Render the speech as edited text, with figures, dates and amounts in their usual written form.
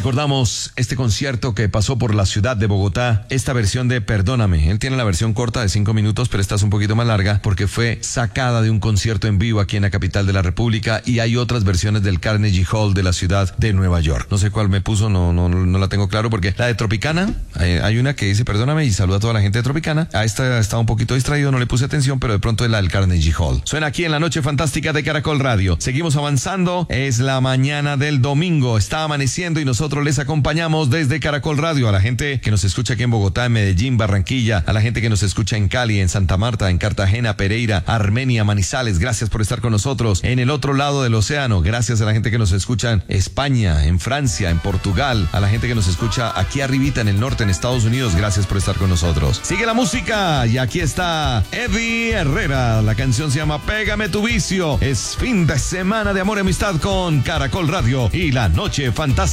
Recordamos este concierto que pasó por la ciudad de Bogotá, esta versión de Perdóname. Él tiene la versión corta de 5 minutos, pero esta es un poquito más larga porque fue sacada de un concierto en vivo aquí en la capital de la República, y hay otras versiones del Carnegie Hall de la ciudad de Nueva York. No sé cuál me puso, no la tengo claro, porque la de Tropicana, hay una que dice Perdóname y saluda a toda la gente de Tropicana. A esta estaba un poquito distraído, no le puse atención, pero de pronto es la del Carnegie Hall. Suena aquí en la noche fantástica de Caracol Radio. Seguimos avanzando, es la mañana del domingo, está amaneciendo y nosotros les acompañamos desde Caracol Radio. A la gente que nos escucha aquí en Bogotá, en Medellín, Barranquilla, a la gente que nos escucha en Cali, en Santa Marta, en Cartagena, Pereira, Armenia, Manizales, gracias por estar con nosotros. En el otro lado del océano, gracias a la gente que nos escucha en España, en Francia, en Portugal, a la gente que nos escucha aquí arribita en el norte, en Estados Unidos, gracias por estar con nosotros. Sigue la música y aquí está Eddie Herrera, la canción se llama Pégame tu vicio. Es fin de semana de amor y amistad con Caracol Radio y la noche fantástica.